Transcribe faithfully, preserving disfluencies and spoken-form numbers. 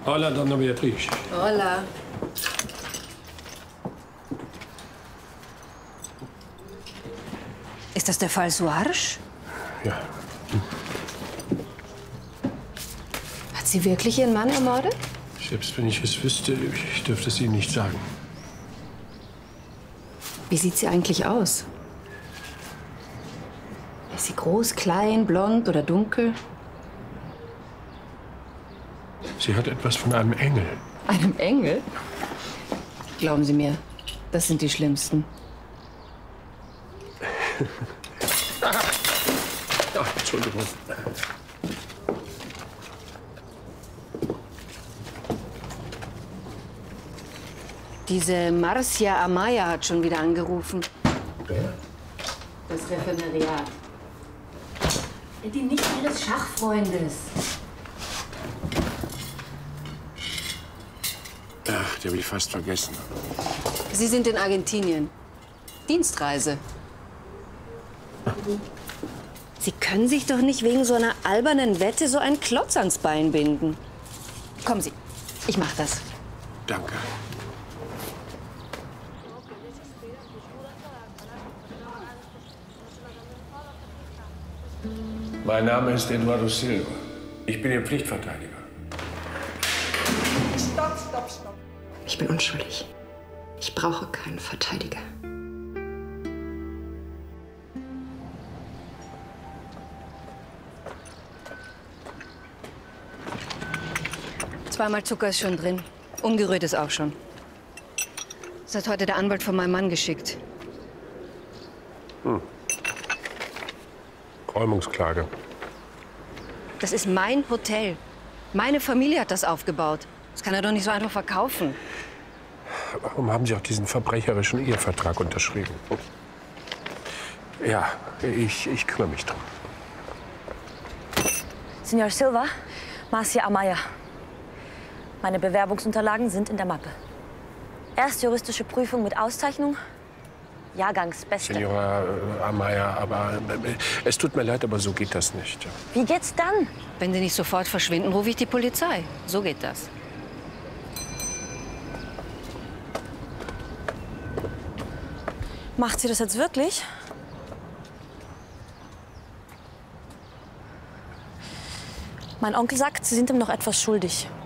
Hola, dona Beatriz. Hola. Ist das der Fall Suarez? Ja. Hat sie wirklich ihren Mann ermordet? Selbst wenn ich es wüsste, ich dürfte es Ihnen nicht sagen. Wie sieht sie eigentlich aus? Ist sie groß, klein, blond oder dunkel? Sie hat etwas von einem Engel. Einem Engel? Glauben Sie mir, das sind die Schlimmsten. Ach, Entschuldigung. Diese Marcia Amaya hat schon wieder angerufen. Wer? Das Referendariat. Die Nichte ihres Schachfreundes. Ach, die habe ich fast vergessen. Sie sind in Argentinien. Dienstreise. Sie können sich doch nicht wegen so einer albernen Wette so einen Klotz ans Bein binden. Kommen Sie, ich mach das. Danke. Mein Name ist Eduardo Silva. Ich bin Ihr Pflichtverteidiger. Stopp, stopp, stopp. Ich bin unschuldig. Ich brauche keinen Verteidiger. Zweimal Zucker ist schon drin. Umgerührt ist auch schon. Das hat heute der Anwalt von meinem Mann geschickt. Hm. Räumungsklage. Das ist mein Hotel. Meine Familie hat das aufgebaut. Das kann er doch nicht so einfach verkaufen. Warum haben Sie auch diesen verbrecherischen Ehevertrag unterschrieben? Ja, ich, ich kümmere mich drum. Senor Silva, Marcia Amaya. Meine Bewerbungsunterlagen sind in der Mappe. Erst juristische Prüfung mit Auszeichnung, Jahrgangsbeste. Senora äh, Amaya, aber äh, es tut mir leid, aber so geht das nicht. Wie geht's dann? Wenn Sie nicht sofort verschwinden, rufe ich die Polizei. So geht das. Macht sie das jetzt wirklich? Mein Onkel sagt, Sie sind ihm noch etwas schuldig.